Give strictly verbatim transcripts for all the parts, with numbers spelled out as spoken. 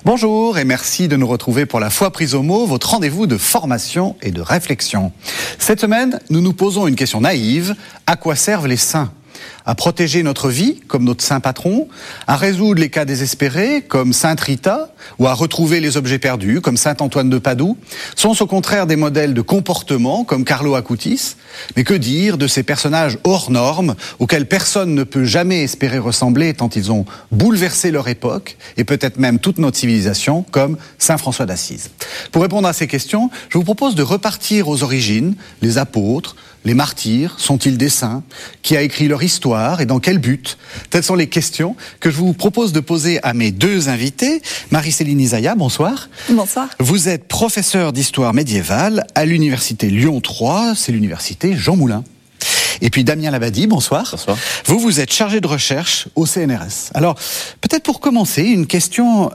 Bonjour et merci de nous retrouver pour la foi prise au mot, votre rendez-vous de formation et de réflexion. Cette semaine, nous nous posons une question naïve. À quoi servent les saints ? À protéger notre vie, comme notre saint patron, à résoudre les cas désespérés, comme sainte Rita, ou à retrouver les objets perdus, comme saint Antoine de Padoue, sont au contraire des modèles de comportement, comme Carlo Acutis. Mais que dire de ces personnages hors normes, auxquels personne ne peut jamais espérer ressembler, tant ils ont bouleversé leur époque, et peut-être même toute notre civilisation, comme saint François d'Assise. Pour répondre à ces questions, je vous propose de repartir aux origines, les apôtres, les martyrs, sont-ils des saints ? Qui a écrit leur histoire et dans quel but ? Telles sont les questions que je vous propose de poser à mes deux invités. Marie-Céline Isaïa, bonsoir. Bonsoir. Vous êtes professeure d'histoire médiévale à l'université Lyon trois, c'est l'université Jean Moulin. Et puis Damien Labadie, bonsoir. Bonsoir. Vous, vous êtes chargé de recherche au C N R S. Alors, peut-être pour commencer, une question...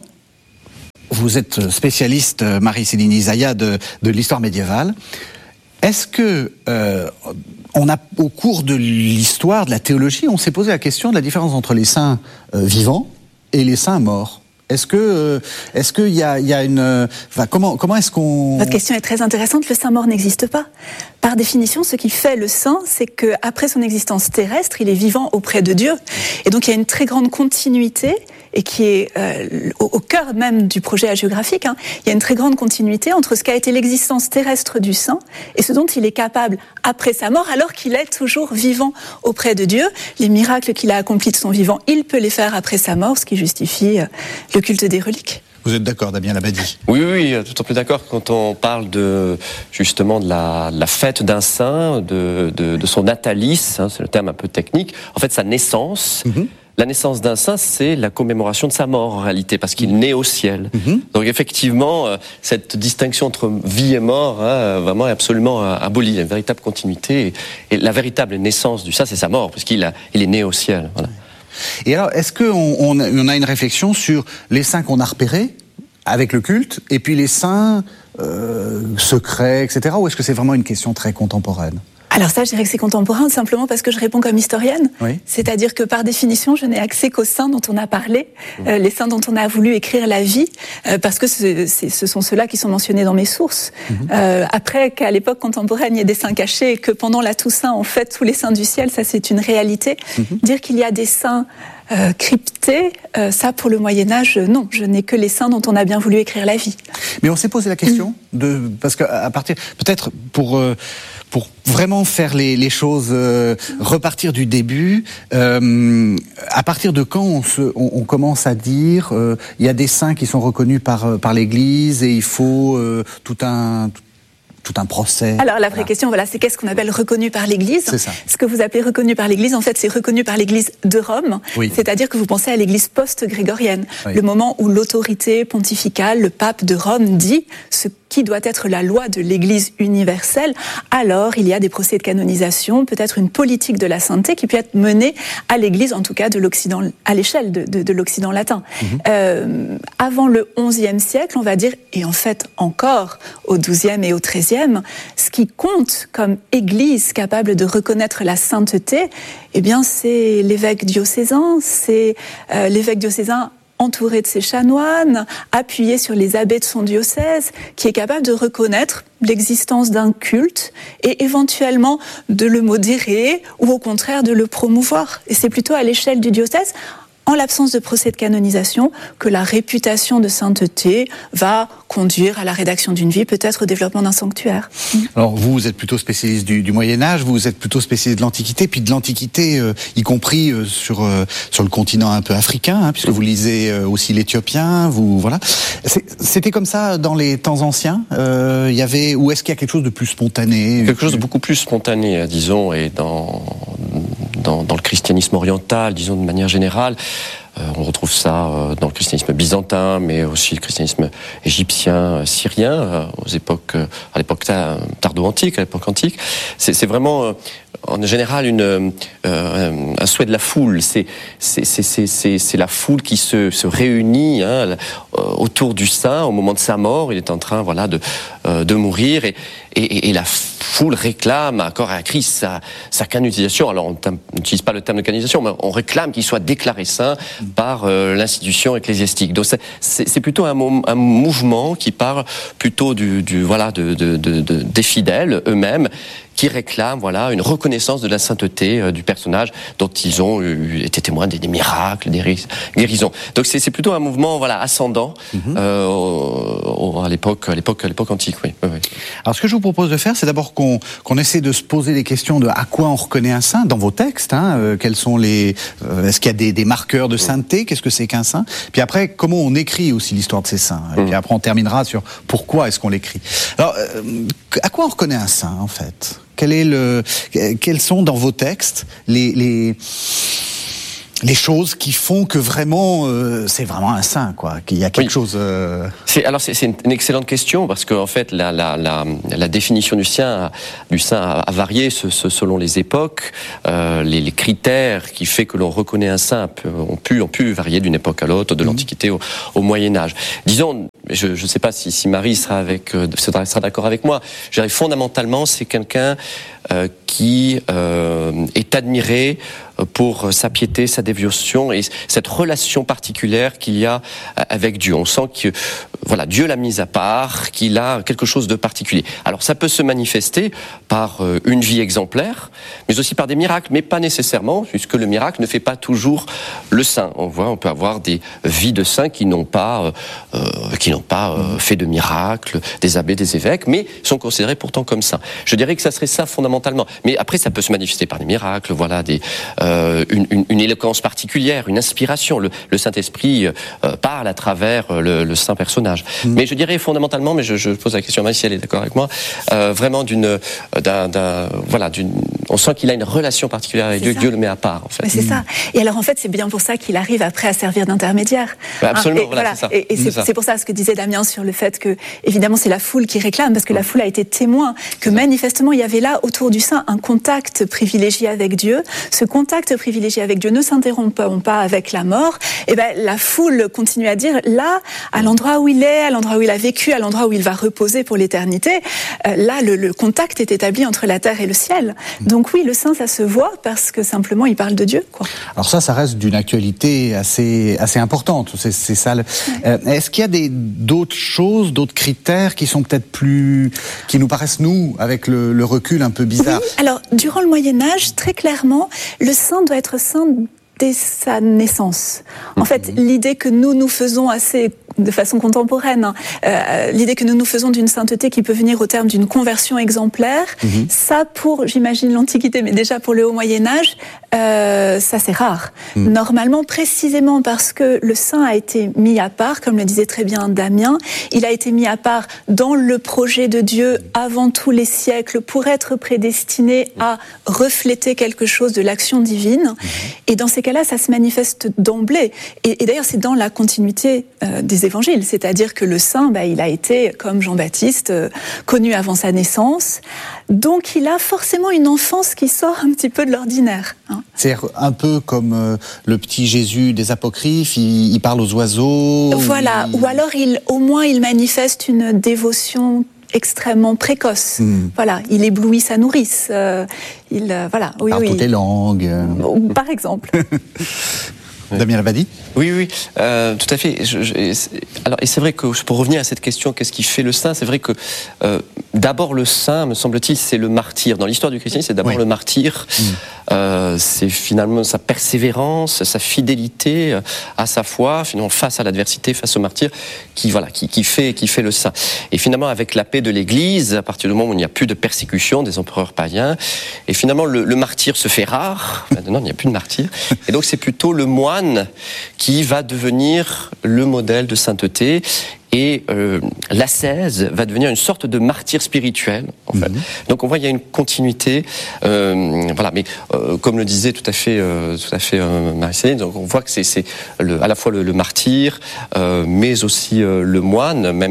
Vous êtes spécialiste, Marie-Céline Isaïa, de, de l'histoire médiévale. Est-ce que, euh, on a, au cours de l'histoire, de la théologie, on s'est posé la question de la différence entre les saints euh, vivants et les saints morts ? Est-ce que, euh, est-ce qu'il y a, il y a une, euh, enfin, comment, comment est-ce qu'on... Votre question est très intéressante. Le saint mort n'existe pas. Par définition, ce qui fait le saint, c'est que après son existence terrestre, il est vivant auprès de Dieu. Et donc, il y a une très grande continuité. Et qui est euh, au, au cœur même du projet hagiographique, hein. Il y a une très grande continuité entre ce qu'a été l'existence terrestre du saint et ce dont il est capable après sa mort, alors qu'il est toujours vivant auprès de Dieu. Les miracles qu'il a accomplis de son vivant, il peut les faire après sa mort, ce qui justifie euh, le culte des reliques. Vous êtes d'accord, Damien Labadie ? Oui, oui, oui, tout à fait d'accord. Quand on parle de justement de la, de la fête d'un saint, de, de, de son natalis, hein, c'est le terme un peu technique, en fait sa naissance... Mm-hmm. La naissance d'un saint, c'est la commémoration de sa mort en réalité, parce qu'il naît au ciel. Mm-hmm. Donc effectivement, cette distinction entre vie et mort, hein, vraiment est absolument abolie. Il y a une véritable continuité. Et la véritable naissance du saint, c'est sa mort, puisqu'il a, il est né au ciel. Voilà. Et alors, est-ce qu'on on a une réflexion sur les saints qu'on a repérés avec le culte, et puis les saints euh, secrets, et cetera, ou est-ce que c'est vraiment une question très contemporaine ? Alors ça, je dirais que c'est contemporain, simplement parce que je réponds comme historienne. Oui. C'est-à-dire que par définition, je n'ai accès qu'aux saints dont on a parlé, mmh. euh, les saints dont on a voulu écrire la vie, euh, parce que ce, c'est, ce sont ceux-là qui sont mentionnés dans mes sources. Mmh. Euh, après, qu'à l'époque contemporaine, il y ait des saints cachés et que pendant la Toussaint, on fête tous les saints du ciel, ça c'est une réalité. Mmh. Dire qu'il y a des saints euh, cryptés, euh, ça pour le Moyen-Âge, non. Je n'ai que les saints dont on a bien voulu écrire la vie. Mais on s'est posé la question, mmh. de, parce qu'à partir, peut-être pour... Euh, pour vraiment faire les, les choses, euh, repartir du début, euh, à partir de quand on, se, on, on commence à dire euh, il y a des saints qui sont reconnus par, par l'Église et il faut euh, tout un... Tout tout un procès. Alors la vraie voilà. question, voilà, c'est qu'est-ce qu'on appelle reconnu par l'Église ? C'est ça. Ce que vous appelez reconnu par l'Église, en fait, c'est reconnu par l'Église de Rome, oui. C'est-à-dire que vous pensez à l'Église post-grégorienne, oui. Le moment où l'autorité pontificale, le pape de Rome, dit ce qui doit être la loi de l'Église universelle. Alors, il y a des procès de canonisation, peut-être une politique de la sainteté qui peut être menée à l'Église, en tout cas de l'Occident, à l'échelle de, de, de l'Occident latin. Mm-hmm. Euh, avant le onzième siècle, on va dire, et en fait encore au douzième et au treizième, ce qui compte comme Église capable de reconnaître la sainteté, eh bien, c'est l'évêque diocésain, c'est euh, l'évêque diocésain entouré de ses chanoines, appuyé sur les abbés de son diocèse, qui est capable de reconnaître l'existence d'un culte et éventuellement de le modérer ou au contraire de le promouvoir. Et c'est plutôt à l'échelle du diocèse, en l'absence de procès de canonisation, que la réputation de sainteté va conduire à la rédaction d'une vie, peut-être au développement d'un sanctuaire. Alors vous, vous êtes plutôt spécialiste du, du Moyen-Âge, vous êtes plutôt spécialiste de l'Antiquité, puis de l'Antiquité, euh, y compris euh, sur, euh, sur le continent un peu africain, hein, puisque vous lisez euh, aussi l'Éthiopien, vous, voilà. C'est, c'était comme ça dans les temps anciens, euh, y avait, ou est-ce qu'il y a quelque chose de plus spontané ? Quelque chose de beaucoup plus spontané, disons, et dans... Dans, dans le christianisme oriental, disons de manière générale. Euh, on retrouve ça euh, dans le christianisme byzantin, mais aussi le christianisme égyptien, euh, syrien, euh, aux époques, euh, à l'époque ta, tardo-antique, à l'époque antique. C'est, c'est vraiment, euh, en général, une, euh, un souhait de la foule. C'est, c'est, c'est, c'est, c'est, c'est la foule qui se, se réunit hein, autour du saint au moment de sa mort. Il est en train, voilà, de euh, de mourir, et, et, et la foule réclame à corps et à cri sa, sa canonisation. Alors on n'utilise pas le terme de canonisation, mais on réclame qu'il soit déclaré saint par euh, l'institution ecclésiastique. Donc c'est, c'est, c'est plutôt un, un mouvement qui parle plutôt du, du voilà de, de, de, de, des fidèles eux-mêmes, qui réclament voilà une reconnaissance de la sainteté euh, du personnage dont ils ont eu, été témoins des, des miracles, des guérisons. Donc c'est, c'est plutôt un mouvement voilà ascendant mm-hmm. euh, au, au, à l'époque à l'époque à l'époque antique. Oui. Oui, oui. Alors ce que je vous propose de faire, c'est d'abord qu'on qu'on essaie de se poser les questions de à quoi on reconnaît un saint dans vos textes. Hein, euh, quels sont les euh, est-ce qu'il y a des, des marqueurs de sainteté? Qu'est-ce que c'est qu'un saint? Puis après, comment on écrit aussi l'histoire de ces saints? Et puis après, on terminera sur pourquoi est-ce qu'on l'écrit. Alors, euh, à quoi on reconnaît un saint en fait? Quel est le, quels sont dans vos textes les, les, les choses qui font que vraiment euh, c'est vraiment un saint, quoi, qu'il y a quelque oui. chose. Euh... C'est, alors c'est, c'est une excellente question parce qu'en en fait la, la, la, la définition du saint, du saint a, a varié ce, ce, selon les époques. Euh, les, les critères qui fait que l'on reconnaît un saint ont pu, ont pu varier d'une époque à l'autre, de l'Antiquité au, au Moyen Âge. Disons, je ne sais pas si, si Marie sera avec, euh, sera, sera d'accord avec moi. Je dirais fondamentalement, c'est quelqu'un euh, qui euh, est admiré pour sa piété, sa dévotion et cette relation particulière qu'il y a avec Dieu. On sent que voilà, Dieu l'a mis à part, qu'il a quelque chose de particulier. Alors ça peut se manifester par une vie exemplaire, mais aussi par des miracles, mais pas nécessairement, puisque le miracle ne fait pas toujours le saint. On voit, on peut avoir des vies de saints qui n'ont pas, euh, qui n'ont pas euh, fait de miracles, des abbés, des évêques, mais sont considérés pourtant comme saints. Je dirais que ça serait ça fondamentalement. Mais après, ça peut se manifester par des miracles, voilà, des euh, une, une, une éloquence particulière, une inspiration. Le, le Saint-Esprit euh, parle à travers le, le saint personnage. Mmh. Mais je dirais fondamentalement, mais je, je pose la question à Marie si elle est d'accord avec moi, euh, vraiment d'une, d'un, d'un, voilà, d'une, on sent qu'il a une relation particulière avec Dieu, Dieu le met à part, en fait. Mais c'est mmh. ça. Et alors, en fait, c'est bien pour ça qu'il arrive après à servir d'intermédiaire. Bah, absolument, hein, et, voilà, voilà, c'est ça. Et, et c'est, c'est, c'est pour ça ce que disait Damien sur le fait que, évidemment, c'est la foule qui réclame, parce que mmh. la foule a été témoin que manifestement, il y avait là, autour du saint, un contact privilégié avec Dieu. Ce contact privilégié avec Dieu ne s'interrompt pas avec la mort. Et ben, la foule continue à dire, là, à l'endroit où il est, à l'endroit où il a vécu, à l'endroit où il va reposer pour l'éternité, euh, là, le, le contact est établi entre la terre et le ciel. Donc oui, le saint, ça se voit parce que simplement, il parle de Dieu, quoi. Alors ça, ça reste d'une actualité assez, assez importante. C'est, c'est ça. Le... Ouais. Euh, est-ce qu'il y a des, d'autres choses, d'autres critères qui sont peut-être plus, qui nous paraissent, nous, avec le, le recul un peu bizarre? Oui, alors, durant le Moyen-Âge, très clairement, le saint doit être saint dès sa naissance. En mmh. fait, l'idée que nous nous faisons assez de façon contemporaine, hein, euh, l'idée que nous nous faisons d'une sainteté qui peut venir au terme d'une conversion exemplaire, mmh. ça pour, j'imagine, l'Antiquité, mais déjà pour le Haut Moyen-Âge, euh, ça c'est rare. Mmh. Normalement, précisément parce que le saint a été mis à part, comme le disait très bien Damien, il a été mis à part dans le projet de Dieu avant tous les siècles pour être prédestiné à refléter quelque chose de l'action divine. Mmh. Et dans ces cas-là, ça se manifeste d'emblée. Et, et d'ailleurs, c'est dans la continuité euh, des évangiles, c'est-à-dire que le saint, bah, il a été, comme Jean-Baptiste, euh, connu avant sa naissance, donc il a forcément une enfance qui sort un petit peu de l'ordinaire. Hein. C'est un peu comme euh, le petit Jésus des Apocryphes, il, il parle aux oiseaux. Voilà, il... ou alors il, au moins il manifeste une dévotion extrêmement précoce. Mmh. Voilà, il éblouit sa nourrice. Euh, il, euh, voilà, oui, parle oui. toutes les langues. Par exemple. Damien Labadie ? Oui, oui, euh, tout à fait. Je, je, alors, et c'est vrai que pour revenir à cette question, qu'est-ce qui fait le saint ? C'est vrai que euh, d'abord le saint, me semble-t-il, c'est le martyr. Dans l'histoire du christianisme, c'est d'abord oui. le martyr. Mmh. Euh, c'est finalement sa persévérance, sa fidélité à sa foi, finalement face à l'adversité, face au martyr, qui voilà, qui, qui fait, qui fait le saint. Et finalement, avec la paix de l'Église, à partir du moment où il n'y a plus de persécution des empereurs païens, et finalement le, le martyr se fait rare. Maintenant, il n'y a plus de martyr. Et donc, c'est plutôt le moine qui va devenir le modèle de sainteté. Et euh, l'ascèse va devenir une sorte de martyr spirituel, en fait. Mmh. Donc on voit il y a une continuité, euh, voilà. Mais euh, comme le disait tout à fait, euh, tout à fait euh, Marie-Céline, donc on voit que c'est, c'est le, à la fois le, le martyr, euh, mais aussi euh, le moine, même si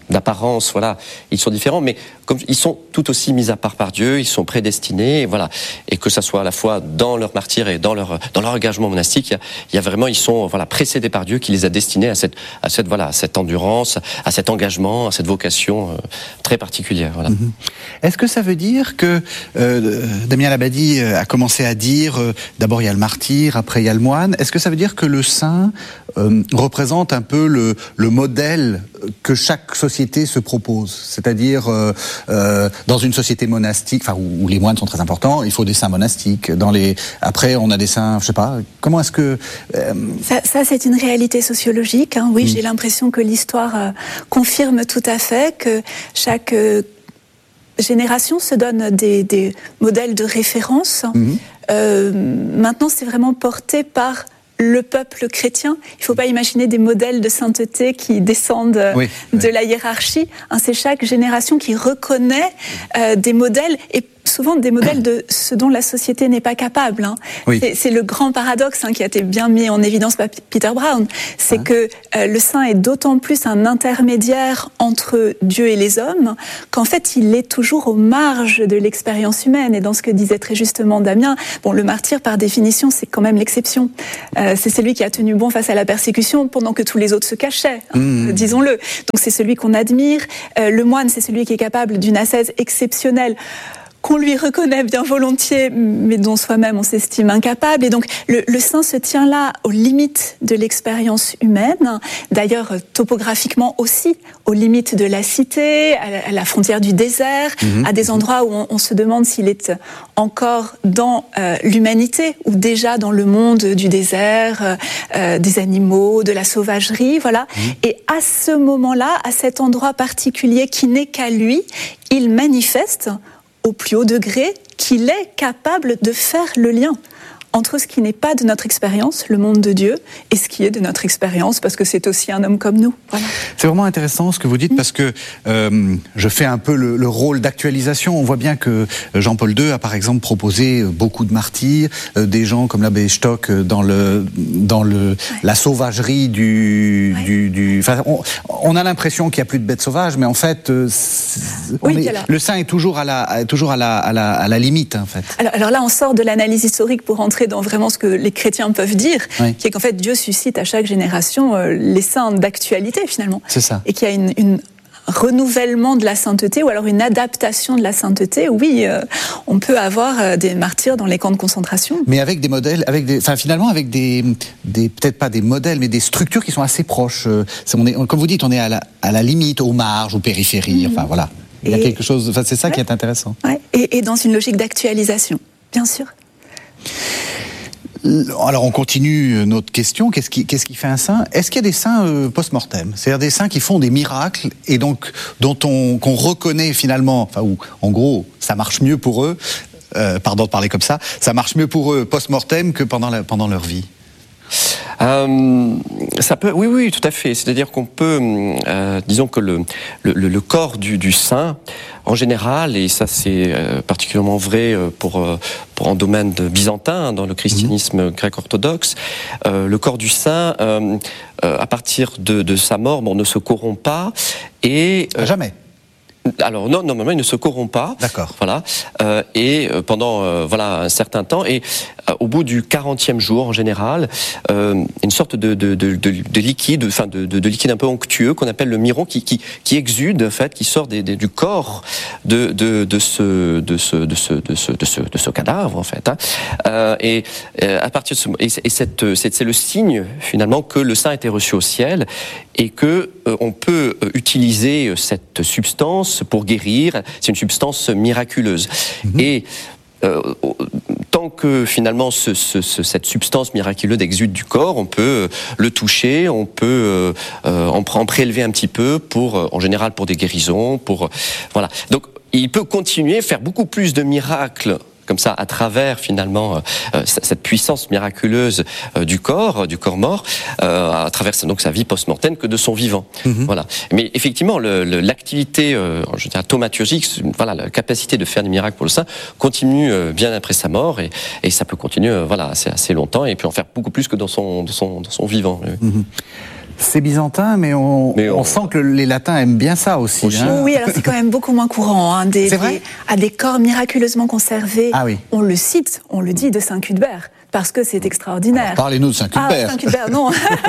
d'apparence, voilà, ils sont différents, mais comme ils sont tout aussi mis à part par Dieu, ils sont prédestinés, et voilà, et que ça soit à la fois dans leur martyre et dans leur dans leur engagement monastique, il y a, il y a vraiment, ils sont voilà précédés par Dieu qui les a destinés à cette à cette voilà à cette endurance, à cet engagement, à cette vocation euh, très particulière. Voilà. Mm-hmm. Est-ce que ça veut dire que euh, Damien Labadie a commencé à dire euh, d'abord il y a le martyr, après il y a le moine. Est-ce que ça veut dire que le saint euh, représente un peu le le modèle que chaque société se propose, c'est-à-dire euh, euh, dans une société monastique, enfin où, où les moines sont très importants, il faut des saints monastiques. Dans les après, on a des saints, je sais pas. Comment est-ce que euh... ça, ça, c'est une réalité sociologique. Hein. Oui, mmh. j'ai l'impression que l'histoire euh, confirme tout à fait que chaque euh, génération se donne des, des modèles de référence. Mmh. Euh, maintenant, c'est vraiment porté par le peuple chrétien. Il ne faut pas imaginer des modèles de sainteté qui descendent oui, de oui. la hiérarchie. Hein, c'est chaque génération qui reconnaît euh, des modèles, et souvent des modèles de ce dont la société n'est pas capable. Hein. Oui. C'est, c'est le grand paradoxe hein, qui a été bien mis en évidence par Peter Brown. C'est hein. que euh, le saint est d'autant plus un intermédiaire entre Dieu et les hommes qu'en fait il est toujours aux marges de l'expérience humaine. Et dans ce que disait très justement Damien, bon, le martyr par définition c'est quand même l'exception. Euh, c'est celui qui a tenu bon face à la persécution pendant que tous les autres se cachaient, hein, mmh. disons-le. Donc c'est celui qu'on admire. Euh, le moine c'est celui qui est capable d'une ascèse exceptionnelle, qu'on lui reconnaît bien volontiers, mais dont soi-même on s'estime incapable. Et donc, le, le saint se tient là aux limites de l'expérience humaine, d'ailleurs topographiquement aussi, aux limites de la cité, à la, à la frontière du désert, mmh. à des endroits où on, on se demande s'il est encore dans euh, l'humanité ou déjà dans le monde du désert, euh, des animaux, de la sauvagerie, voilà. Mmh. Et à ce moment-là, à cet endroit particulier qui n'est qu'à lui, il manifeste au plus haut degré qu'il est capable de faire le lien entre ce qui n'est pas de notre expérience, le monde de Dieu, et ce qui est de notre expérience, parce que c'est aussi un homme comme nous. Voilà. C'est vraiment intéressant ce que vous dites, mmh. parce que euh, je fais un peu le, le rôle d'actualisation. On voit bien que Jean-Paul deux a par exemple proposé beaucoup de martyrs, euh, des gens comme l'abbé Stock dans le dans le ouais. la sauvagerie du ouais. du, du enfin, on, on a l'impression qu'il y a plus de bêtes sauvages, mais en fait, euh, oui, est, le saint est toujours à la toujours à la à la, à la limite en fait. Alors, alors là, on sort de l'analyse historique pour entrer dans vraiment ce que les chrétiens peuvent dire, oui. qui est qu'en fait Dieu suscite à chaque génération euh, les saints d'actualité finalement. C'est ça. Et qu'il y a une, une renouvellement de la sainteté ou alors une adaptation de la sainteté. Oui, euh, on peut avoir euh, des martyrs dans les camps de concentration. Mais avec des modèles, avec des, enfin finalement avec des, des peut-être pas des modèles, mais des structures qui sont assez proches. Euh, on est, comme vous dites, on est à la, à la limite, aux marges, aux périphéries. Mmh. Enfin voilà, il y a et, quelque chose. Enfin c'est ça ouais. qui est intéressant. Ouais. Et, et dans une logique d'actualisation, bien sûr. Alors on continue notre question, qu'est-ce qui, qu'est-ce qui fait un saint ? Est-ce qu'il y a des saints euh, post-mortem ? C'est-à-dire des saints qui font des miracles et donc dont on, qu'on reconnaît finalement, enfin ou en gros ça marche mieux pour eux, euh, pardon de parler comme ça, ça marche mieux pour eux post-mortem que pendant, la, pendant leur vie ? Euh, ça peut, oui, oui, tout à fait. C'est-à-dire qu'on peut, euh, disons que le, le, le corps du, du saint, en général, et ça c'est euh, particulièrement vrai pour, pour un domaine de byzantin, dans le christianisme mmh. grec orthodoxe, euh, le corps du saint, euh, euh, à partir de, de sa mort, bon, ne se corrompt pas et euh, jamais. Alors non, normalement il ne se corrompt pas. D'accord. Voilà. Euh, et pendant euh, voilà un certain temps, et euh, au bout du quarantième jour en général, euh, une sorte de, de, de, de, de liquide, enfin de, de, de liquide un peu onctueux qu'on appelle le miron, qui, qui, qui exude en fait, qui sort des, des, du corps de, de, de ce de ce de ce de ce de ce, de ce cadavre en fait. Hein. Euh, et euh, à partir de ce et, et cette c'est, c'est le signe finalement que le saint a été reçu au ciel et que euh, on peut utiliser cette substance pour guérir. C'est une substance miraculeuse. Mmh. Et euh, tant que finalement ce, ce, ce, cette substance miraculeuse exude du corps, on peut le toucher, on peut euh, en, en prélever un petit peu pour, en général pour des guérisons, pour voilà. Donc il peut continuer, faire beaucoup plus de miracles comme ça, à travers finalement euh, cette puissance miraculeuse euh, du corps, du corps mort, euh, à travers donc sa vie post-mortem, que de son vivant. Mm-hmm. Voilà. Mais effectivement, le, le, l'activité, euh, je veux dire, thaumaturgique, voilà, la capacité de faire des miracles pour le saint continue euh, bien après sa mort, et, et ça peut continuer, euh, voilà, assez, assez longtemps, et puis en faire beaucoup plus que dans son, dans son, dans son vivant. Mm-hmm. C'est byzantin, mais on, mais on... on sent que les latins aiment bien ça aussi. aussi. Hein. Oui, alors c'est quand même beaucoup moins courant. Hein, des, c'est vrai des, à des corps miraculeusement conservés. Ah oui. On le cite, on le dit de Saint Cuthbert. Parce que c'est extraordinaire. Alors, parlez-nous de Saint Cuthbert. Ah, Saint Cuthbert, non.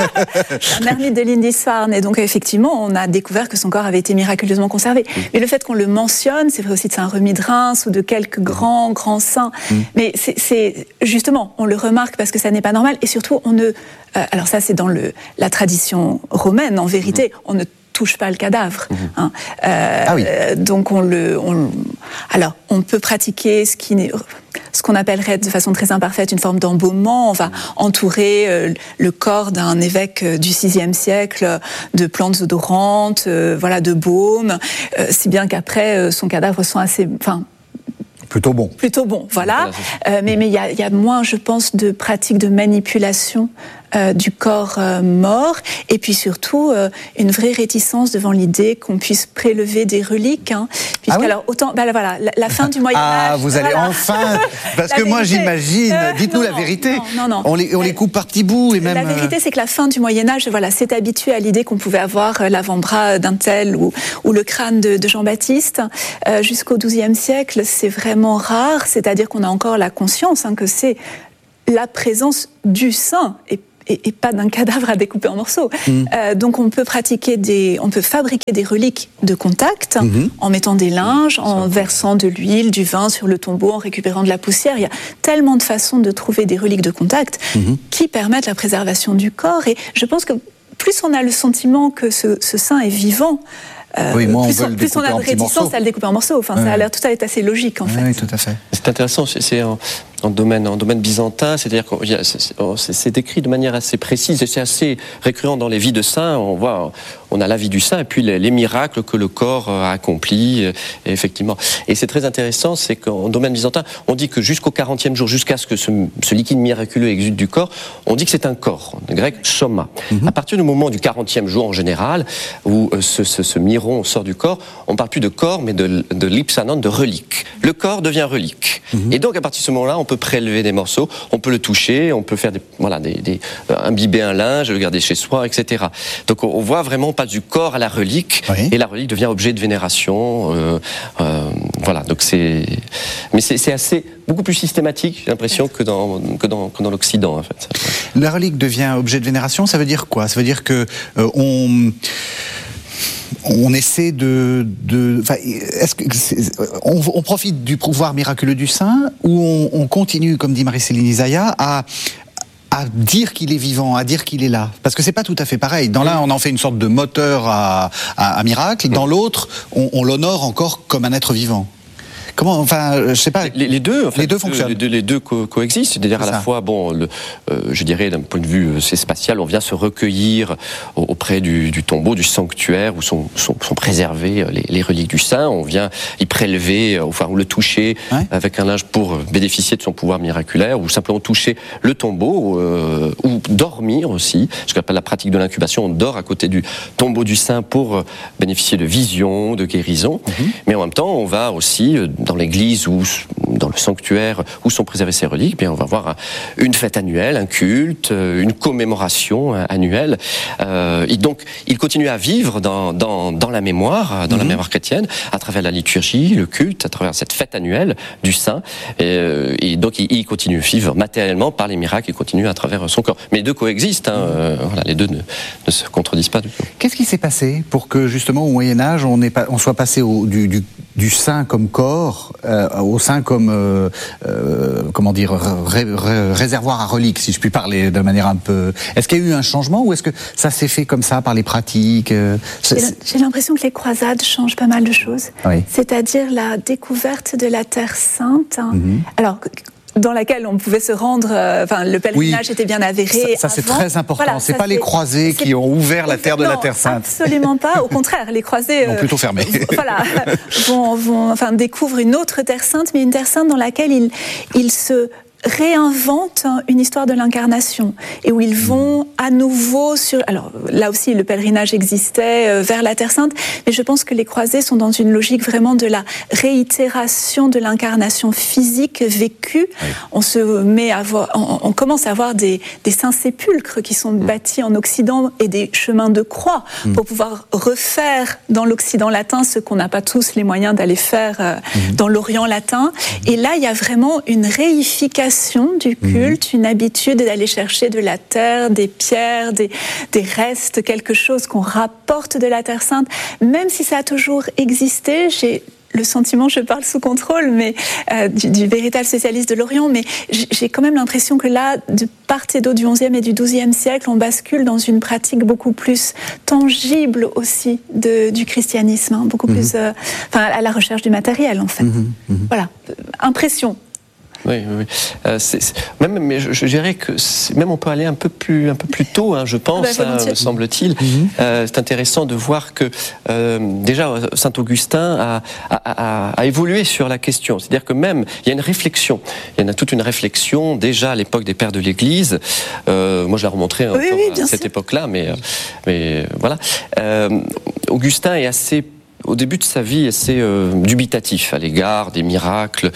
Un ermite de Lindisfarne. Et donc, effectivement, on a découvert que son corps avait été miraculeusement conservé. Mm. Mais le fait qu'on le mentionne, c'est vrai aussi de Saint Remi de Reims ou de quelques grands, grands saints. Mm. Mais c'est, c'est, justement, on le remarque parce que ça n'est pas normal. Et surtout, on ne... Euh, alors ça, c'est dans le, la tradition romaine, en vérité. Mm. On ne touche pas le cadavre. Mmh. Hein. Euh, ah oui. Donc on le, on, alors on peut pratiquer ce qui, ce qu'on appellerait de façon très imparfaite une forme d'embaumement. On va entourer euh, le corps d'un évêque du sixième siècle de plantes odorantes, euh, voilà, de baume, euh, si bien qu'après euh, son cadavre sont assez, enfin. Plutôt bon. Plutôt bon, voilà. Euh, mais mais il y a, y a moins, je pense, de pratiques de manipulation euh, du corps euh, mort, et puis surtout euh, une vraie réticence devant l'idée qu'on puisse prélever des reliques. Hein, ah oui alors autant, ben voilà, la, la fin du Moyen Âge. Ah, vous allez voilà. enfin, parce que vérité. moi j'imagine. Euh, Dites-nous non, la vérité. Non, non, non. On les on les coupe par petits bouts et même. La vérité, c'est que la fin du Moyen Âge, voilà, s'est habitué à l'idée qu'on pouvait avoir l'avant-bras d'un tel ou ou le crâne de, de Jean-Baptiste. Euh, jusqu'au douzième siècle, c'est vraiment rare, c'est-à-dire qu'on a encore la conscience hein, que c'est la présence du saint et, et, et pas d'un cadavre à découper en morceaux. Mmh. Euh, donc on peut pratiquer des, on peut fabriquer des reliques de contact mmh. en mettant des linges, en versant de l'huile, du vin sur le tombeau, en récupérant de la poussière. Il y a tellement de façons de trouver des reliques de contact mmh. qui permettent la préservation du corps. Et je pense que plus on a le sentiment que ce, ce saint est vivant, Euh, oui, moi, plus, on, on, plus on a de réticence à le découper en morceaux. Enfin, ouais. ça a l'air tout à fait assez logique, en oui, fait. Oui, tout à fait. C'est intéressant. C'est, c'est en, en domaine, en domaine byzantin, c'est-à-dire que c'est, c'est décrit de manière assez précise et c'est assez récurrent dans les vies de saints. On voit, on a la vie du saint et puis les, les miracles que le corps a accomplis. Et effectivement, et c'est très intéressant, c'est qu'en domaine byzantin, on dit que jusqu'au quarantième jour, jusqu'à ce que ce, ce liquide miraculeux exude du corps, on dit que c'est un corps, en grec soma. Mm-hmm. À partir du moment du quarantième jour en général, où ce, ce, ce miron sort du corps, on ne parle plus de corps, mais de, de lipsanon, de relique. Le corps devient relique. Mmh. Et donc, à partir de ce moment-là, on peut prélever des morceaux, on peut le toucher, on peut faire des, voilà, des, des, euh, imbiber un linge, le garder chez soi, et cetera. Donc, on, on voit vraiment pas du corps à la relique, oui. et la relique devient objet de vénération. Euh, euh, voilà. Donc, c'est, mais c'est, c'est assez, beaucoup plus systématique, j'ai l'impression, que dans, que dans, que dans l'Occident, en fait. La relique devient objet de vénération, ça veut dire quoi ? Ça veut dire que euh, on On essaie de, de enfin, est-ce que c'est, on, on profite du pouvoir miraculeux du saint ou on, on continue, comme dit Marie-Céline Isaiah, à à dire qu'il est vivant, à dire qu'il est là, parce que c'est pas tout à fait pareil. Dans l'un, on en fait une sorte de moteur à, à, à miracle. Dans l'autre, on, on l'honore encore comme un être vivant. Comment, enfin, je sais pas. Les, les deux, en fait, les deux fonctionnent. Les deux, les deux co- coexistent. C'est-à-dire à la fois, bon, le, euh, je dirais d'un point de vue c'est spatial, on vient se recueillir auprès du, du tombeau, du sanctuaire où sont, sont, sont préservées les, les reliques du saint. On vient y prélever, enfin, ou le toucher ouais. avec un linge pour bénéficier de son pouvoir miraculaire, ou simplement toucher le tombeau, euh, ou dormir aussi. Ce qu'on appelle la pratique de l'incubation. On dort à côté du tombeau du saint pour bénéficier de visions, de guérisons. Mm-hmm. Mais en même temps, on va aussi dans l'église ou dans le sanctuaire où sont préservées ces reliques, bien on va avoir un, une fête annuelle, un culte, une commémoration annuelle. Euh, et donc, il continue à vivre dans, dans, dans la mémoire, dans mmh. la mémoire chrétienne, à travers la liturgie, le culte, à travers cette fête annuelle du saint. Et, et donc, il, il continue à vivre matériellement par les miracles, il continue à travers son corps. Mais les deux coexistent, hein, mmh. euh, voilà, les deux ne, ne se contredisent pas du tout. Qu'est-ce qui s'est passé pour que, justement, au Moyen-Âge, on, pas, on soit passé au, du, du, du saint comme corps Euh, au sein comme euh, euh, comment dire ré, ré, réservoir à reliques, si je puis parler de manière un peu. Est-ce qu'il y a eu un changement ou est-ce que ça s'est fait comme ça par les pratiques euh, j'ai, j'ai l'impression que les croisades changent pas mal de choses. Oui. C'est-à-dire la découverte de la Terre Sainte. Hein. Mm-hmm. Alors. Dans laquelle on pouvait se rendre, euh, enfin le pèlerinage oui. était bien avéré. Ça, ça c'est très important. Voilà, c'est pas les croisés c'est... qui ont ouvert la terre de non, la Terre Sainte. Absolument pas. Au contraire, les croisés euh, plutôt fermés. Voilà, vont, vont, enfin découvrent une autre Terre Sainte, mais une Terre Sainte dans laquelle ils, ils se réinventent une histoire de l'incarnation et où ils vont à nouveau sur... Alors là aussi, le pèlerinage existait vers la Terre Sainte, mais je pense que les croisés sont dans une logique vraiment de la réitération de l'incarnation physique vécue. Oui. On se met à voir, on, on commence à voir des, des saints sépulcres qui sont mmh. bâtis en Occident et des chemins de croix mmh. pour pouvoir refaire dans l'Occident latin ce qu'on n'a pas tous les moyens d'aller faire euh, mmh. dans l'Orient latin. Et là, il y a vraiment une réification du culte, mmh. une habitude d'aller chercher de la terre, des pierres, des, des restes, quelque chose qu'on rapporte de la Terre Sainte. Même si ça a toujours existé, j'ai le sentiment, je parle sous contrôle, mais euh, du, du véritable spécialiste de l'Orient, mais j'ai quand même l'impression que là, de part et d'autre du onzième et du douzième siècle, on bascule dans une pratique beaucoup plus tangible aussi de, du christianisme, hein, beaucoup mmh. plus, euh, enfin, à la recherche du matériel en fait. Mmh. Mmh. Voilà, impression. Oui, oui, oui. Euh, c'est, c'est, même, mais je, je dirais que même on peut aller un peu plus, un peu plus tôt, hein, je pense, bah, hein, me semble-t-il. Mm-hmm. Euh, c'est intéressant de voir que euh, déjà Saint Augustin a, a, a, a évolué sur la question. C'est-à-dire que même il y a une réflexion, il y en a toute une réflexion déjà à l'époque des pères de l'Église. Euh, moi, je la remontrais oui, oui, à cette sûr. époque-là, mais, mais voilà. Euh, Augustin est assez au début de sa vie assez euh, dubitatif à l'égard des miracles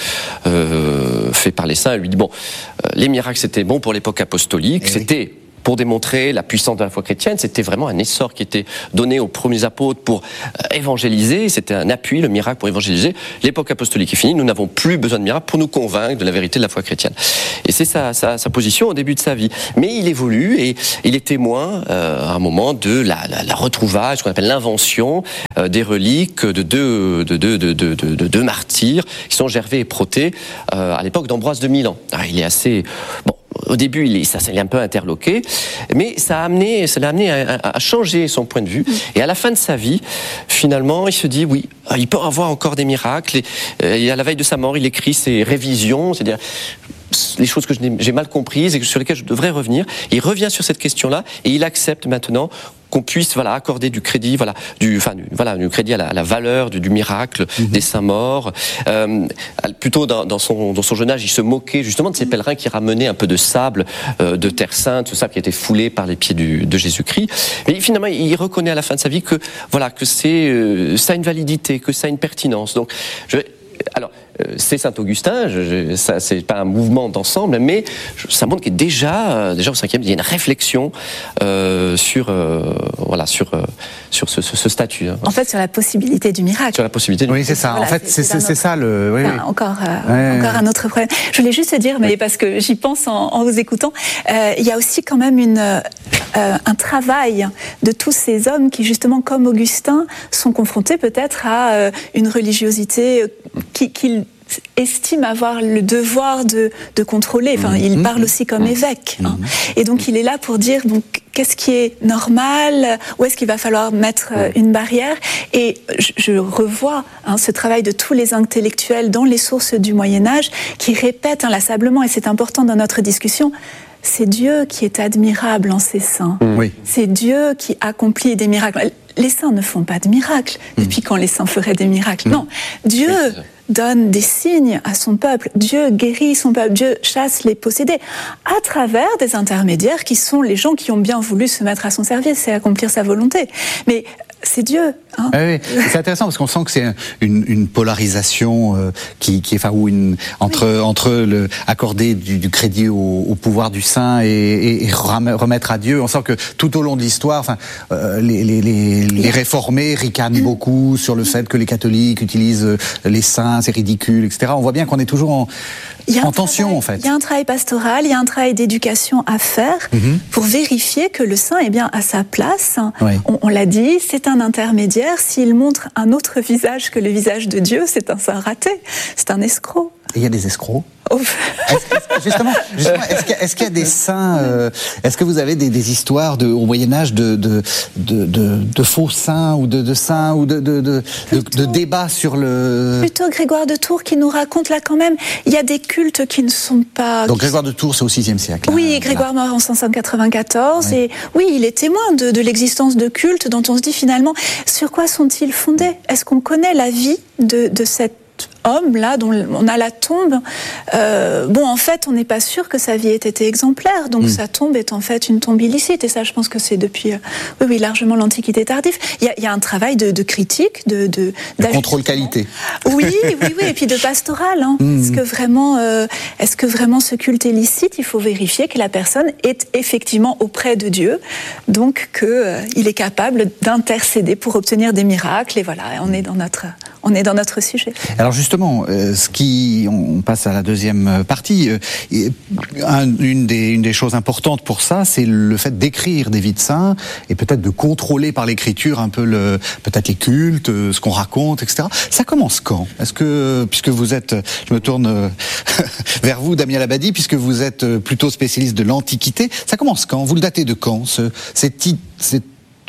euh, faits par les saints. Il lui dit, bon, euh, les miracles c'était bon pour l'époque apostolique, et c'était... Oui. pour démontrer la puissance de la foi chrétienne, c'était vraiment un essor qui était donné aux premiers apôtres pour évangéliser, c'était un appui, le miracle pour évangéliser. L'époque apostolique est finie, nous n'avons plus besoin de miracles pour nous convaincre de la vérité de la foi chrétienne. Et c'est sa, sa, sa position au début de sa vie. Mais il évolue et il est témoin euh, à un moment de la, la, la retrouvaille, ce qu'on appelle l'invention euh, des reliques de deux, de, de, de, de, de, de deux martyrs, qui sont Gervais et Protet, euh, à l'époque d'Ambroise de Milan. Alors, il est assez... Bon, au début, il est, ça, ça l'est un peu interloqué, mais ça a amené, ça l'a amené à, à, à changer son point de vue. Et à la fin de sa vie, finalement, il se dit, oui, il peut avoir encore des miracles. Et, et à la veille de sa mort, il écrit ses révisions, c'est-à-dire les choses que j'ai mal comprises et sur lesquelles je devrais revenir. Il revient sur cette question-là et il accepte maintenant qu'on puisse voilà accorder du crédit, voilà du, enfin du, voilà du crédit à la, à la valeur du, du miracle mmh. des saints morts. Euh, plutôt dans, dans son dans son jeune âge, il se moquait justement de ces pèlerins qui ramenaient un peu de sable euh, de Terre Sainte, ce sable qui était foulé par les pieds du, de Jésus-Christ. Mais finalement, il reconnaît à la fin de sa vie que voilà que c'est euh, ça a une validité, que ça a une pertinence. Donc, je, alors. C'est Saint-Augustin, je, je, ça c'est pas un mouvement d'ensemble, mais je, ça montre qu'il y a déjà, euh, déjà au cinquième, il y a une réflexion euh, sur, euh, voilà, sur, euh, sur ce, ce, ce statut. Hein. En fait, sur la possibilité du miracle. Sur la possibilité du Oui, c'est ça. Voilà, en fait, c'est, c'est, c'est, c'est ça le. Oui, enfin, oui. Encore, euh, ouais. encore un autre problème. Je voulais juste dire, mais oui. parce que j'y pense en, en vous écoutant, euh, il y a aussi quand même une, euh, un travail de tous ces hommes qui, justement, comme Augustin, sont confrontés peut-être à euh, une religiosité qui, qui estime avoir le devoir de, de contrôler. Enfin, mmh. il parle aussi comme mmh. évêque. Hein. Et donc, il est là pour dire donc, qu'est-ce qui est normal, où est-ce qu'il va falloir mettre euh, une barrière. Et je, je revois hein, ce travail de tous les intellectuels dans les sources du Moyen-Âge qui répètent inlassablement, et c'est important dans notre discussion, c'est Dieu qui est admirable en ses saints. Oui. C'est Dieu qui accomplit des miracles. Les saints ne font pas de miracles. Mmh. Depuis quand les saints feraient des miracles ? mmh. Non, Dieu donne des signes à son peuple. Dieu guérit son peuple. Dieu chasse les possédés à travers des intermédiaires qui sont les gens qui ont bien voulu se mettre à son service et accomplir sa volonté. Mais c'est Dieu. Hein. Oui, oui. C'est intéressant parce qu'on sent que c'est une, une polarisation euh, qui, qui est, enfin, ou une entre oui. entre le accorder du, du crédit au, au pouvoir du saint et, et, et remettre à Dieu. On sent que tout au long de l'histoire, enfin, euh, les, les, les, les réformés ricanent mmh. beaucoup sur le fait que les catholiques utilisent les saints, c'est ridicule, et cetera. On voit bien qu'on est toujours en en tension, travail, en fait. Il y a un travail pastoral, il y a un travail d'éducation à faire mmh. pour vérifier que le saint est bien à sa place. Oui. On, on l'a dit, c'est un intermédiaire. S'il montre un autre visage que le visage de Dieu, c'est un saint raté, c'est un escroc. Et il y a des escrocs. Oh. Est-ce, est-ce, justement, justement est-ce, qu'il y a, est-ce qu'il y a des saints euh, est-ce que vous avez des, des histoires de, au Moyen-Âge de, de, de, de, de faux saints ou de, de saints ou de, de, de, plutôt, de, de débats sur le... Plutôt Grégoire de Tours qui nous raconte là quand même, il y a des cultes qui ne sont pas... Donc Grégoire de Tours, c'est au sixième siècle. Oui, là, Grégoire là. mort en cinq cent quatre-vingt-quatorze. Ouais. Et oui, il est témoin de, de l'existence de cultes dont on se dit finalement, sur quoi sont-ils fondés ? Est-ce qu'on connaît la vie de, de cette homme là dont on a la tombe, euh, bon en fait on n'est pas sûr que sa vie ait été exemplaire, donc mmh. sa tombe est en fait une tombe illicite, et ça je pense que c'est depuis euh, oui, oui largement l'Antiquité tardive. Il y a, il y a un travail de, de critique, de, de, de contrôle qualité. Oui, oui, oui, et puis de pastoral. Hein. Mmh. Est-ce que vraiment, euh, est-ce que vraiment ce culte est licite? Il faut vérifier que la personne est effectivement auprès de Dieu, donc que euh, il est capable d'intercéder pour obtenir des miracles. Et voilà, on est dans notre, on est dans notre sujet. Alors justement, euh, ce qui, on passe à la deuxième partie. Euh, un, une, des, une des choses importantes pour ça, c'est le fait d'écrire des vies de saints et peut-être de contrôler par l'écriture un peu le, peut-être les cultes, euh, ce qu'on raconte, et cetera. Ça commence quand? Est-ce que, puisque vous êtes, je me tourne vers vous, Damien Labadie, puisque vous êtes plutôt spécialiste de l'Antiquité, ça commence quand? Vous le datez de quand, ce, cette, cette,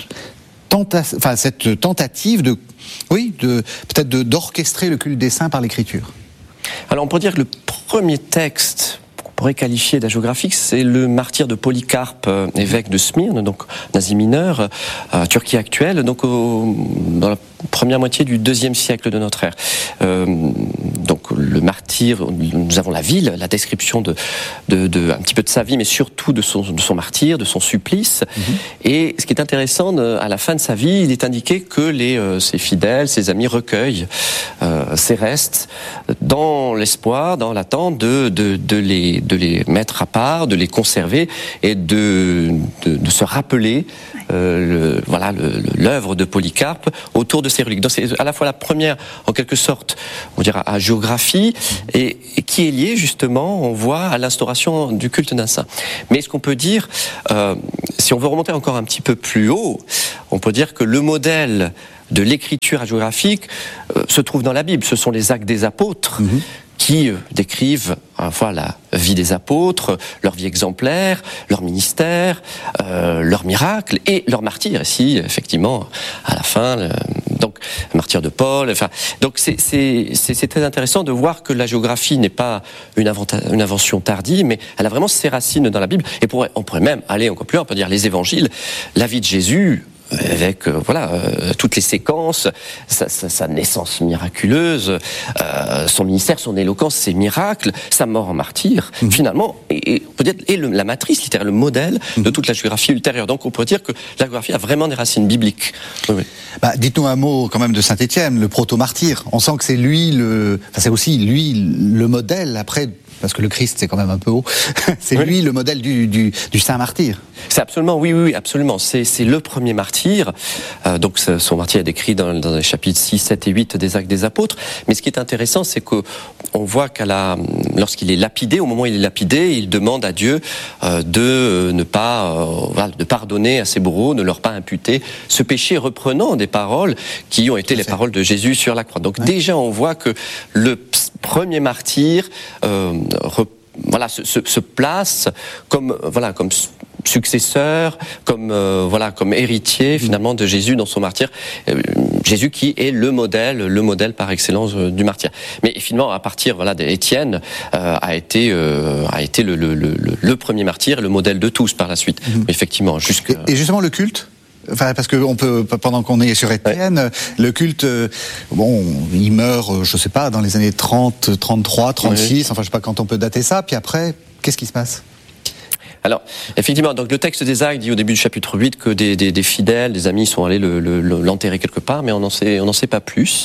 tenta, enfin, cette tentative de, oui, de, peut-être de, d'orchestrer le culte des saints par l'écriture? Alors on peut dire que le premier texte qu'on pourrait qualifier d'hagiographique, c'est le martyre de Polycarpe, euh, évêque de Smyrne, donc en Asie mineure, euh, Turquie actuelle, donc au, dans la première moitié du deuxième siècle de notre ère. Euh, donc le martyr, nous avons la vie, la description de, de, de un petit peu de sa vie, mais surtout de son, de son martyr, de son supplice. Mmh. Et ce qui est intéressant, à la fin de sa vie, il est indiqué que les, euh, ses fidèles, ses amis recueillent euh, ses restes dans l'espoir, dans l'attente de, de, de, les, de les mettre à part, de les conserver et de, de, de se rappeler euh, le, voilà, le, l'œuvre de Polycarpe autour de ces reliques. Donc c'est à la fois la première, en quelque sorte, on dirait à géographie, et, et qui est liée justement, on voit, à l'instauration du culte d'un saint. Mais ce qu'on peut dire, euh, si on veut remonter encore un petit peu plus haut, on peut dire que le modèle de l'écriture hagiographique euh, se trouve dans la Bible. Ce sont les Actes des Apôtres. Mmh. qui décrivent à la fois la vie des apôtres, leur vie exemplaire, leur ministère, euh, leurs miracles et leurs martyrs. Ici, effectivement, à la fin, le, donc le martyr de Paul. Enfin, donc c'est, c'est, c'est, c'est très intéressant de voir que la géographie n'est pas une, inventa- une invention tardive, mais elle a vraiment ses racines dans la Bible. Et pourrait, on pourrait même aller encore plus loin, on peut dire les évangiles, la vie de Jésus, avec euh, voilà euh, toutes les séquences, sa, sa, sa naissance miraculeuse, euh, son ministère, son éloquence, ses miracles, sa mort en martyr, mmh. finalement, et, et on peut dire est le, la matrice littéraire, le modèle mmh. de toute la géographie ultérieure. Donc on peut dire que la géographie a vraiment des racines bibliques. Oui, oui. Bah, dites-nous un mot quand même de Saint Étienne, le proto-martyr. On sent que c'est lui le, enfin c'est aussi lui le modèle après. Parce que le Christ, c'est quand même un peu haut. C'est oui. lui le modèle du, du, du saint martyr. C'est absolument, oui, oui, absolument. C'est, c'est le premier martyr. Euh, donc, son martyr est décrit dans, dans les chapitres six, sept et huit des Actes des Apôtres. Mais ce qui est intéressant, c'est qu'on voit qu'à la, lorsqu'il est lapidé, au moment où il est lapidé, il demande à Dieu euh, de ne pas, euh, voilà, de pardonner à ses bourreaux, de ne leur pas imputer ce péché, reprenant des paroles qui ont été les paroles de Jésus sur la croix. Donc, ouais. déjà, on voit que le premier martyr, euh, re, voilà, se, se, se place comme, voilà, comme successeur, comme, euh, voilà, comme héritier finalement de Jésus dans son martyr. Euh, Jésus qui est le modèle, le modèle par excellence euh, du martyr. Mais finalement, à partir voilà, d'Étienne, euh, a été, euh, a été le, le, le, le premier martyr, le modèle de tous par la suite. Mmh. Effectivement, jusque... Et, et justement, le culte ? Enfin, parce que on peut, pendant qu'on est sur Étienne, ouais. le culte, bon, il meurt, je sais pas, dans les années trente, trente-trois, trente-six, oui. enfin, je sais pas quand on peut dater ça. Puis après, qu'est-ce qui se passe ? Alors, effectivement, donc le texte des Actes dit au début du chapitre huit que des, des, des fidèles, des amis sont allés le, le, l'enterrer quelque part, mais on n'en sait, on n'en sait pas plus.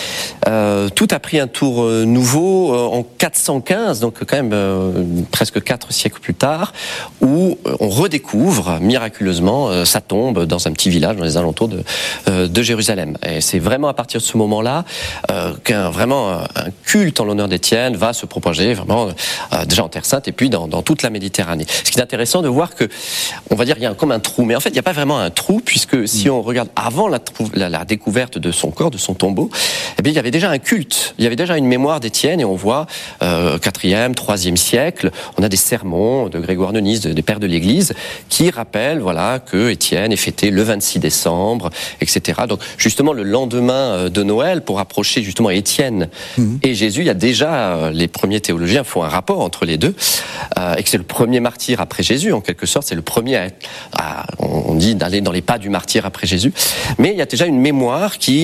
Euh, tout a pris un tour euh, nouveau euh, en quatre cent quinze, donc quand même euh, presque quatre siècles plus tard, où euh, on redécouvre miraculeusement euh, sa tombe dans un petit village dans les alentours de, euh, de Jérusalem. Et c'est vraiment à partir de ce moment-là euh, qu'un vraiment un culte en l'honneur d'Étienne va se propager vraiment euh, déjà en Terre Sainte et puis dans, dans toute la Méditerranée. Ce qui est intéressant de voir que, on va dire, il y a comme un trou, mais en fait il n'y a pas vraiment un trou puisque si on regarde avant la, la, la découverte de son corps, de son tombeau, eh bien il y avait déjà un culte, il y avait déjà une mémoire d'Étienne et on voit euh, quatrième, troisième siècle, on a des sermons de Grégoire de Nice, de, des pères de l'Église, qui rappellent voilà que Étienne est fêté le vingt-six décembre, et cetera. Donc justement le lendemain de Noël, pour approcher justement Étienne mmh. et Jésus, il y a déjà euh, les premiers théologiens font un rapport entre les deux euh, et que c'est le premier martyr après Jésus en quelque sorte, c'est le premier à, à on dit d'aller dans les pas du martyr après Jésus, mais il y a déjà une mémoire qui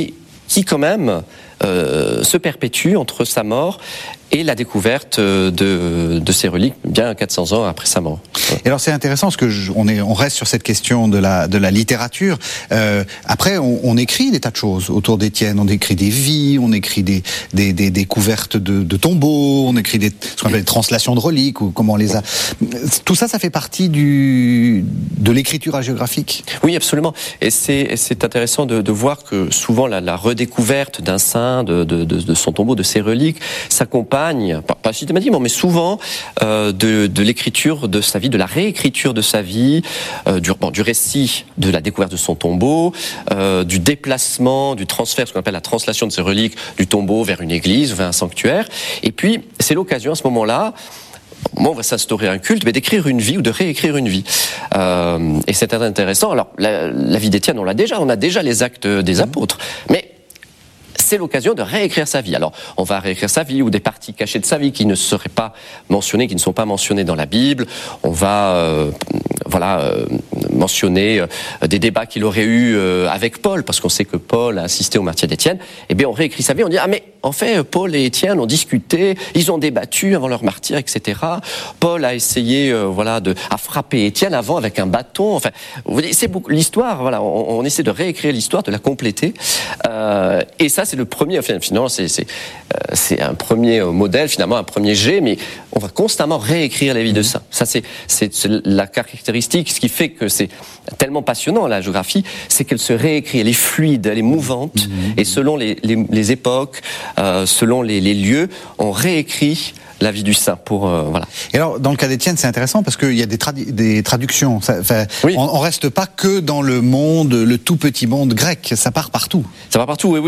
qui quand même euh, se perpétue entre sa mort et la découverte de, de ces reliques, bien quatre cents ans après sa mort. Et alors c'est intéressant parce que je, on, est, on reste sur cette question de la, de la littérature. Euh, après, on, on écrit des tas de choses autour d'Étienne. On écrit des vies, on écrit des, des, des, des couvertes de, de tombeaux, on écrit des, ce qu'on appelle des translations de reliques, ou comment on les a. Tout ça, ça fait partie du, de l'écriture hagiographique. Oui, absolument. Et c'est, c'est intéressant de, de voir que souvent la, la redécouverte d'un saint, de, de, de, de son tombeau, de ses reliques, s'accompagne Pas, pas systématiquement, mais souvent euh, de, de l'écriture de sa vie, de la réécriture de sa vie, euh, du, bon, du récit de la découverte de son tombeau, euh, du déplacement, du transfert, ce qu'on appelle la translation de ses reliques du tombeau vers une église, vers un sanctuaire. Et puis, c'est l'occasion à ce moment-là, on va s'instaurer un culte, mais d'écrire une vie ou de réécrire une vie. Euh, et c'est intéressant. Alors, la, la vie d'Étienne, on l'a déjà, on a déjà les actes des apôtres, mais c'est l'occasion de réécrire sa vie. Alors, on va réécrire sa vie ou des parties cachées de sa vie qui ne seraient pas mentionnées, qui ne sont pas mentionnées dans la Bible. On va, euh, voilà, euh, mentionner euh, des débats qu'il aurait eu euh, avec Paul, parce qu'on sait que Paul a assisté au martyre d'Étienne. Eh bien, on réécrit sa vie, on dit, ah mais en fait, Paul et Étienne ont discuté, ils ont débattu avant leur martyre, et cetera. Paul a essayé, euh, voilà, de, à frapper Étienne avant avec un bâton. Enfin, vous voyez, c'est beaucoup l'histoire. Voilà, on, on essaie de réécrire l'histoire, de la compléter. Euh, et ça, c'est le premier. Finalement, c'est, c'est, euh, c'est un premier modèle, finalement, un premier jet, mais on va constamment réécrire la vie de saints. Ça, c'est, c'est, c'est la caractéristique, ce qui fait que c'est tellement passionnant, la géographie, c'est qu'elle se réécrit, elle est fluide, elle est mouvante, mmh. et selon les, les, les époques, euh, selon les, les lieux, on réécrit la vie du saint pour euh, voilà. Et alors dans le cas d'Étienne, c'est intéressant parce qu'il y a des, tradu- des traductions. Ça, oui. On, on reste pas que dans le monde, le tout petit monde grec. Ça part partout. Ça part partout. Oui, oui.